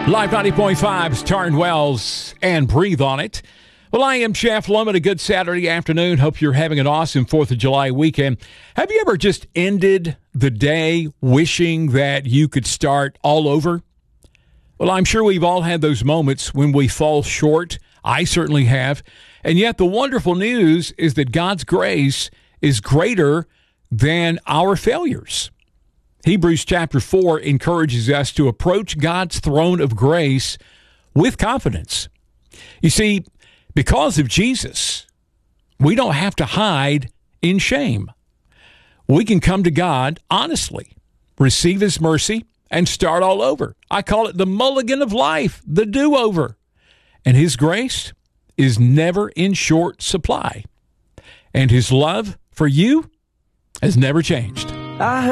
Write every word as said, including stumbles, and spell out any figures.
Live ninety point five's Taryn Wells and Breathe on It. Well, I am Jeff Lemon. A good Saturday afternoon. Hope you're having an awesome fourth of July weekend. Have you ever just ended the day wishing that you could start all over? Well, I'm sure we've all had those moments when we fall short. I certainly have. And yet the wonderful news is that God's grace is greater than our failures. Hebrews chapter four encourages us to approach God's throne of grace with confidence. You see, because of Jesus, we don't have to hide in shame. We can come to God honestly, receive His mercy, and start all over. I call it the mulligan of life, the do-over. And His grace is never in short supply. And His love for you has never changed. I